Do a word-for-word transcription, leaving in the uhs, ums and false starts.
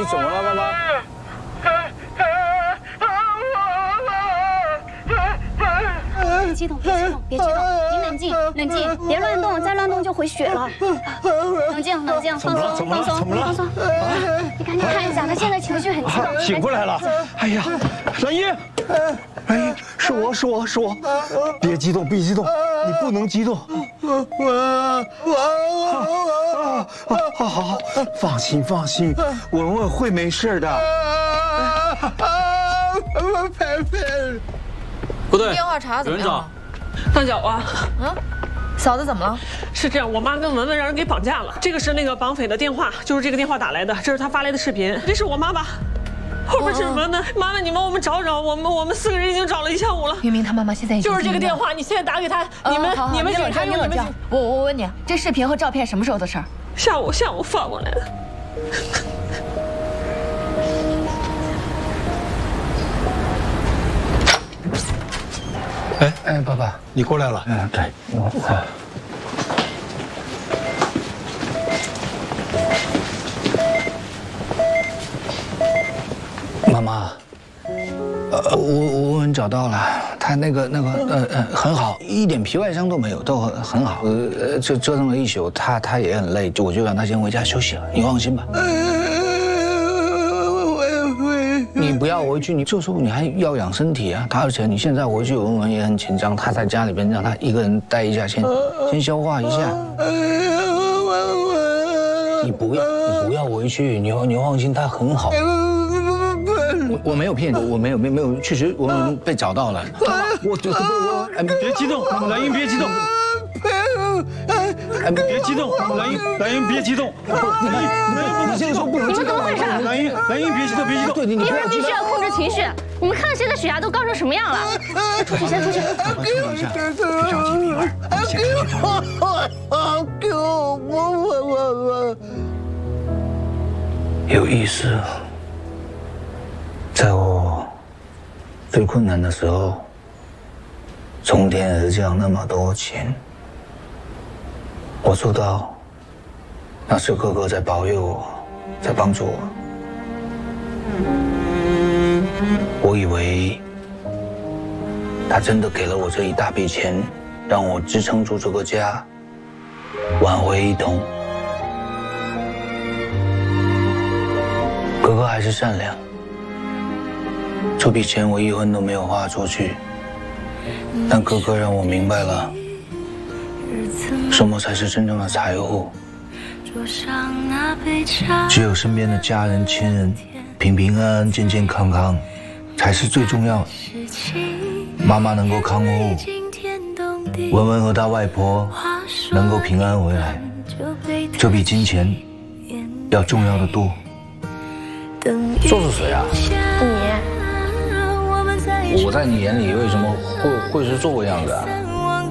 你怎么了，妈妈？ 别激动，别激动，别激动，你冷静，冷静，别乱动，再乱动就回血了。冷静，冷静，放松，放松，放松。你赶紧看一下，他现在情绪很激动。 醒过来了。哎呀，兰英，兰英，是我是我是我，别激动，别激动，你不能激动。我我我好好好，放心放心，文文会没事的。佩佩。 不对， 电话查怎么样？ 大脚啊， 嗯，嫂子怎么了？ 是这样，我妈跟文文让人给绑架了。这个是那个绑匪的电话，就是这个电话打来的，这是他发来的视频，这是我妈吧？后边是文文，妈妈你帮我们找找，我们我们四个人已经找了一下午了。 明明他妈妈现在已经就是这个电话，你现在打给他，你们你们警察用你们。 我我问你，这视频和照片什么时候的事儿？ 下午下午发过来的。 哎哎，爸爸，你过来了。嗯，对，我。妈妈，呃，我我我找到了，他那个那个呃呃很好，一点皮外伤都没有，都很很好。呃，就折腾了一宿，他他也很累，就我就让他先回家休息了。你放心吧。 你不要回去，你这时候你还要养身体啊！他而且你现在回去，文文也很紧张，他在家里边让他一个人待一下，先先消化一下。你不要，你不要回去，你你放心，他很好。我我没有骗你，我没有没没有，确实我们被找到了。我我我，哎，别激动，兰英别激动。 哎，别激动，兰英，兰英别激动，兰英，兰英，你这个时候不能激动。 你们怎么回事？ 兰英，兰英别激动，别激动。对，你你一会儿必须要控制情绪。你们看现在血压都高成什么样了？出去，先出去。 别着急，别着急，明儿，我们先出去找。给我，我我我我。有意思，在我最困难的时候，从天而降那么多钱。 我做到，那是哥哥在保佑我，在帮助我。我以为他真的给了我这一大笔钱，让我支撑住这个家，挽回一冬。哥哥还是善良，这笔钱我一分都没有花出去，但哥哥让我明白了。 什么才是真正的财富？只有身边的家人、亲人平平安安、健健康康，才是最重要的。妈妈能够看护，文文和他外婆能够平安回来，这比金钱要重要的多。这是谁啊？ 你。 我在你眼里为什么会会是这个样子啊？